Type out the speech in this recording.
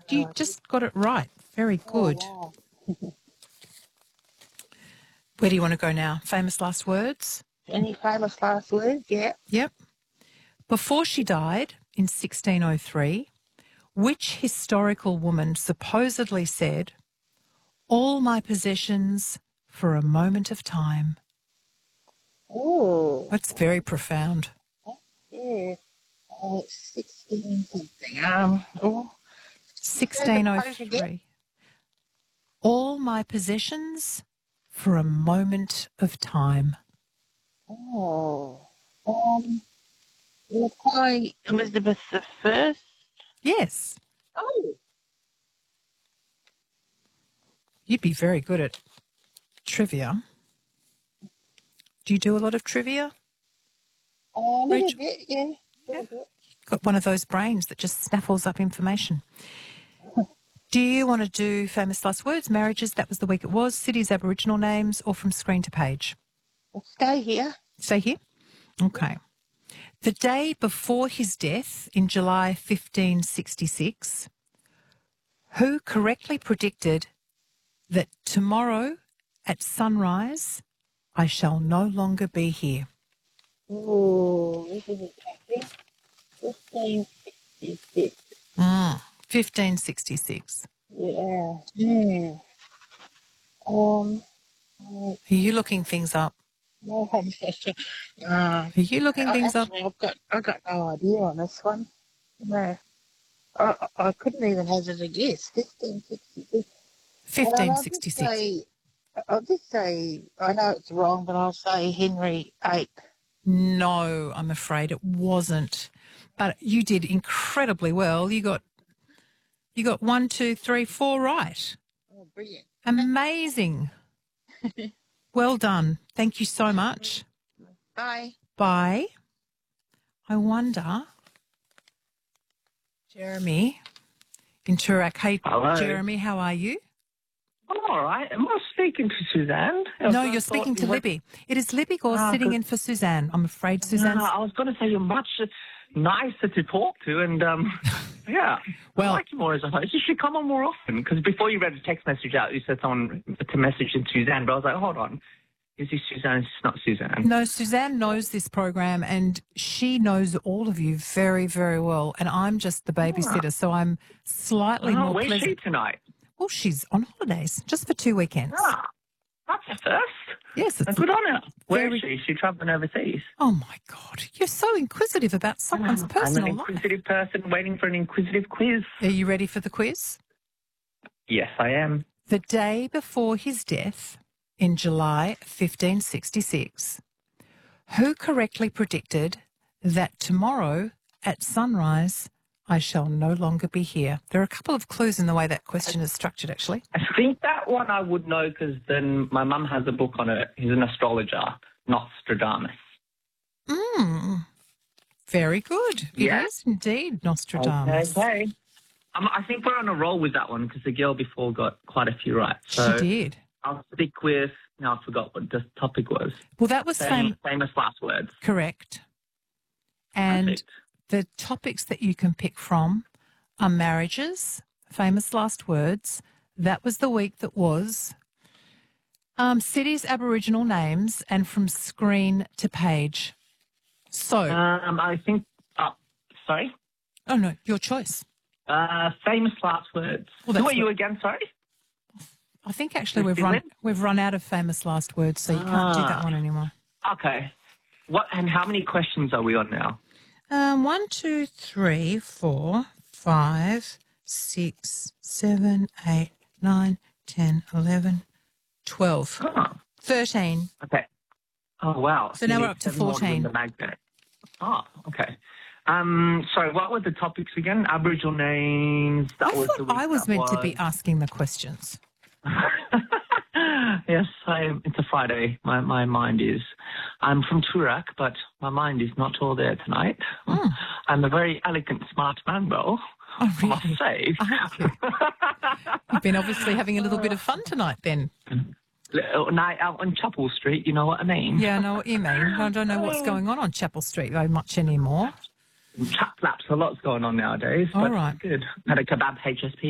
You just got it right. Very good. Oh, Where do you want to go now? Famous last words? any famous last words? Yeah. Yep. Before she died in 1603, which historical woman supposedly said, "All my possessions for a moment of time"? Oh, That's very profound. yeah. 16 something. Say the quote again. 1603. All my possessions for a moment of time. Oh, Queen Elizabeth the First. Yes, Oh, you'd be very good at trivia. Do you do a lot of trivia? a little Rachel? bit, yeah. Yeah. Got one of those brains that just snaffles up information. Do you want to do famous last words, marriages, that was the week it was, cities, Aboriginal names, or from screen to page? Well, stay here. Stay here? Okay. The day before his death in July 1566, who correctly predicted that tomorrow at sunrise I shall no longer be here? Oh, this is interesting. 1566. 1566. Yeah. Hmm. Um, Are you looking things up? no, Are you looking things up? actually, I've got no idea on this one. No. I couldn't even hazard a guess. 1566. 1566. I'll just say, I know it's wrong, but I'll say Henry VIII. No, I'm afraid it wasn't. But you did incredibly well. You got 1, 2, 3, 4 right. Oh, brilliant. Amazing. Well done. Thank you so much. Bye. Bye. I wonder, Jeremy in Toorak. Hey, Hello. Jeremy, how are you? I'm all right. Am I speaking to Suzanne? No, you're speaking to Libby. It is Libby Gore sitting in for Suzanne. I'm afraid Suzanne's... I was going to say you're much nicer to talk to, and yeah, Well- I like you more as a host. You should come on more often, because before you read the text message out, you said someone to message in Suzanne, but I was like, hold on. Is this Suzanne? It's not Suzanne. No, Suzanne knows this program and she knows all of you very, very well. And I'm just the babysitter, so I'm slightly more Where's pleasant. she tonight? Well, she's on holidays just for 2 weekends. That's a first. Yes, it's Good on her. Where very- is she? Is she travelling overseas? Oh, my God. You're so inquisitive about someone's I'm personal an life. inquisitive person waiting for an inquisitive quiz. Are you ready for the quiz? Yes, I am. The day before his death in July 1566, who correctly predicted that tomorrow at sunrise I shall no longer be here? There are a couple of clues in the way that question is structured, actually. I think that one I would know because then my mum has a book on it. He's an astrologer, Nostradamus. Very good. Yeah. It is indeed Nostradamus. Okay. I think we're on a roll with that one because the girl before got quite a few right. So She did. I'll stick with, now I forgot what the topic was. Well, that was Famous last words. correct. And Perfect. the topics that you can pick from are marriages, famous last words. That was the week that was. Cities, Aboriginal names, and from screen to page. So, I think, sorry? oh no, your choice. Famous last words. Well, Who that's are you again, sorry? I think actually You're still we've run out of famous last words, so you can't do that one anymore. Okay. What and how many questions are we on now? 1, 2, 3, 4, 5, 6, 7, 8, 9, 10, 11, 12, Oh, 13. okay. Oh, wow. So now You we're need up to 7 more 14. than the magnet. Oh, okay. Sorry, what were the topics again? Aboriginal names. That I was the thought week I was that meant to be asking the questions. Yes, it's a Friday. My mind is. I'm from Toorak, but my mind is not all there tonight. I'm a very elegant, smart man, though. Oh, I must really? say. Aren't you? You've been obviously having a little bit of fun tonight then. Little night out on Chapel Street, you know what I mean? Yeah, I know what you mean. I don't know what's going on Chapel Street very much anymore. Chap laps, a lot's going on nowadays. All but right. Good. Had a kebab HSP.